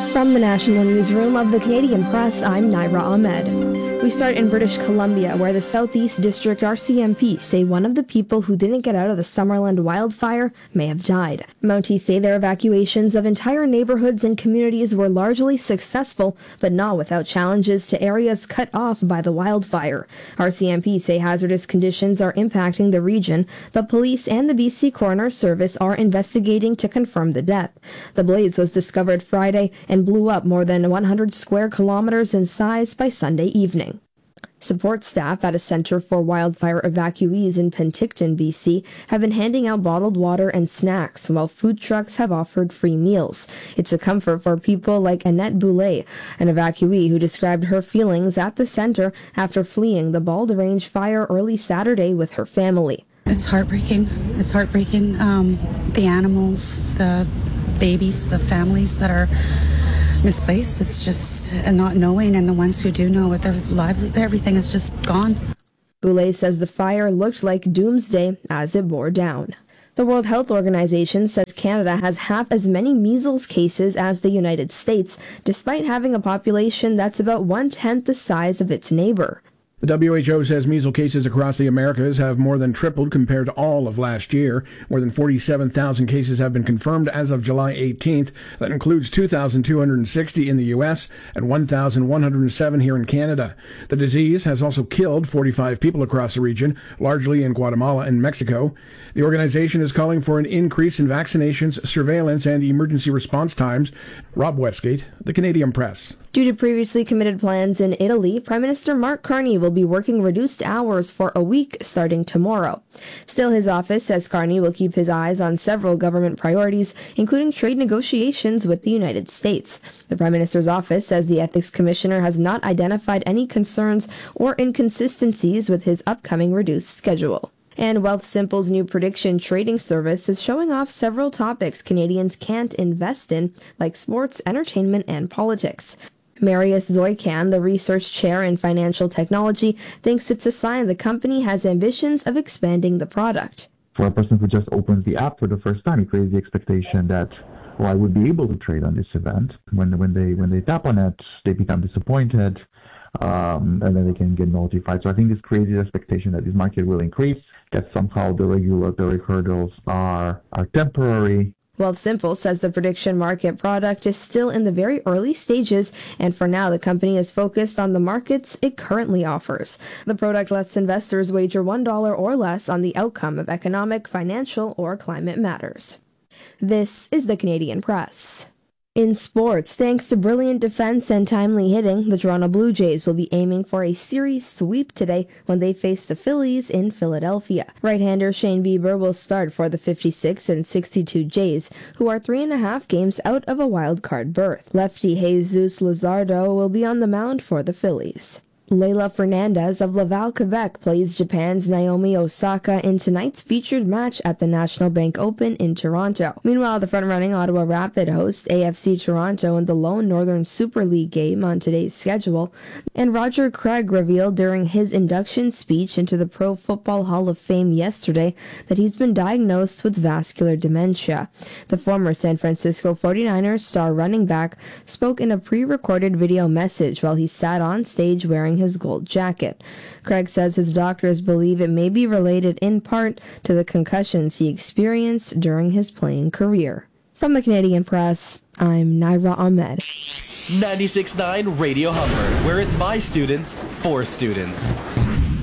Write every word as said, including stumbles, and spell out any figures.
From the National Newsroom of the Canadian Press, I'm Naira Ahmed. We start in British Columbia, where the Southeast District R C M P say one of the people who didn't get out of the Summerland wildfire may have died. Mounties say their evacuations of entire neighborhoods and communities were largely successful, but not without challenges to areas cut off by the wildfire. R C M P say hazardous conditions are impacting the region, but police and the B C Coroner's Service are investigating to confirm the death. The blaze was discovered Friday and blew up more than one hundred square kilometers in size by Sunday evening. Support staff at a center for wildfire evacuees in Penticton, B C, have been handing out bottled water and snacks, while food trucks have offered free meals. It's a comfort for people like Annette Boulay, an evacuee who described her feelings at the center after fleeing the Bald Range fire early Saturday with her family. It's heartbreaking. It's heartbreaking. Um, the animals, the babies, the families that are misplaced. It's just uh, not knowing, and the ones who do know it, their lively, everything is just gone. Boulay says the fire looked like doomsday as it bore down. The World Health Organization says Canada has half as many measles cases as the United States, despite having a population that's about one-tenth the size of its neighbor. The W H O says measles cases across the Americas have more than tripled compared to all of last year. More than forty-seven thousand cases have been confirmed as of July eighteenth. That includes two thousand two hundred sixty in the U S and one thousand one hundred seven here in Canada. The disease has also killed forty-five people across the region, largely in Guatemala and Mexico. The organization is calling for an increase in vaccinations, surveillance, and emergency response times. Rob Westgate, The Canadian Press. Due to previously committed plans in Italy, Prime Minister Mark Carney will be working reduced hours for a week starting tomorrow. Still, his office says Carney will keep his eyes on several government priorities, including trade negotiations with the United States. The Prime Minister's office says the Ethics Commissioner has not identified any concerns or inconsistencies with his upcoming reduced schedule. And Wealthsimple's new prediction trading service is showing off several topics Canadians can't invest in, like sports, entertainment, and politics. Marius Zoican, the research chair in financial technology, thinks it's a sign the company has ambitions of expanding the product. For a person who just opens the app for the first time, it creates the expectation that, well, I would be able to trade on this event. When when they when they tap on it, they become disappointed, um, and then they can get notified. So I think this creates the expectation that this market will increase, that somehow the regulatory hurdles are are temporary. Wealthsimple says the prediction market product is still in the very early stages, and for now the company is focused on the markets it currently offers. The product lets investors wager one dollar or less on the outcome of economic, financial, or climate matters. This is the Canadian Press. In sports, thanks to brilliant defense and timely hitting, the Toronto Blue Jays will be aiming for a series sweep today when they face the Phillies in Philadelphia. Right-hander Shane Bieber will start for the fifty-six and sixty-two Jays, who are three and a half games out of a wild-card berth. Lefty Jesus Luzardo will be on the mound for the Phillies. Leila Fernandez of Laval, Quebec plays Japan's Naomi Osaka in tonight's featured match at the National Bank Open in Toronto. Meanwhile, the front-running Ottawa Rapid host A F C Toronto in the lone Northern Super League game on today's schedule, and Roger Craig revealed during his induction speech into the Pro Football Hall of Fame yesterday that he's been diagnosed with vascular dementia. The former San Francisco forty-niners star running back spoke in a pre-recorded video message while he sat on stage wearing his gold jacket. Craig says his doctors believe it may be related in part to the concussions he experienced during his playing career. From the Canadian Press, I'm Naira Ahmed. ninety-six point nine Radio Humber, where it's by students, for students.